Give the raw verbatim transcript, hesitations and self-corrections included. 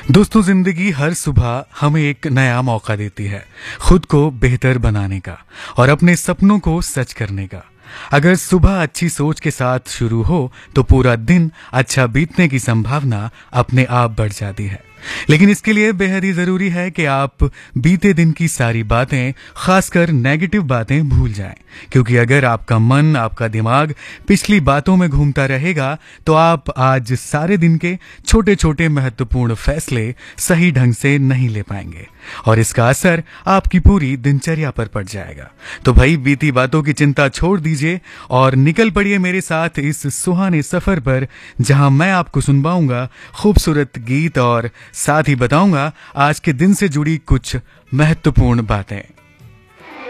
दोस्तों, जिंदगी हर सुबह हमें एक नया मौका देती है खुद को बेहतर बनाने का और अपने सपनों को सच करने का। अगर सुबह अच्छी सोच के साथ शुरू हो तो पूरा दिन अच्छा बीतने की संभावना अपने आप बढ़ जाती है। लेकिन इसके लिए बेहद ही जरूरी है कि आप बीते दिन की सारी बातें, खासकर नेगेटिव बातें, भूल जाएं, क्योंकि अगर आपका मन, आपका दिमाग पिछली बातों में घूमता रहेगा तो आप आज सारे दिन के छोटे छोटे महत्वपूर्ण फैसले सही ढंग से नहीं ले पाएंगे और इसका असर आपकी पूरी दिनचर्या पर पड़ जाएगा। तो भाई, बीती बातों की चिंता छोड़ दीजिए और निकल पड़िए मेरे साथ इस सुहाने सफर पर, जहां मैं आपको सुनवाऊंगा खूबसूरत गीत और साथ ही बताऊंगा आज के दिन से जुड़ी कुछ महत्वपूर्ण बातें।